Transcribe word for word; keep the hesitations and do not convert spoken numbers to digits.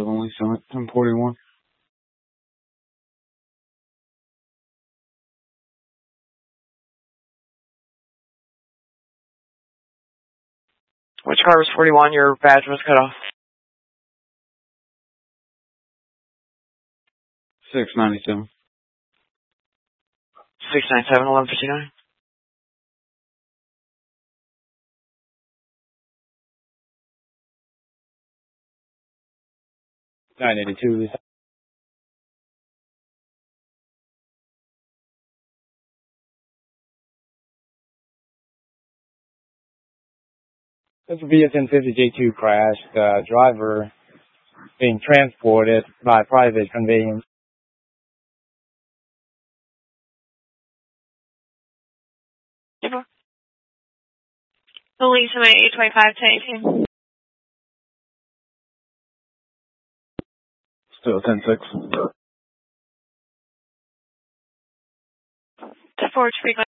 Only Summit, ten forty-one. Which car was forty-one? Your badge was cut off. six ninety-seven. six nine seven, eleven fifty-nine. nine eighty-two. This will be a ten fifty J two crash. The driver being transported by private conveyance. Police Summit eight twenty-five to eighteen. Still ten six. To Forge Frequency.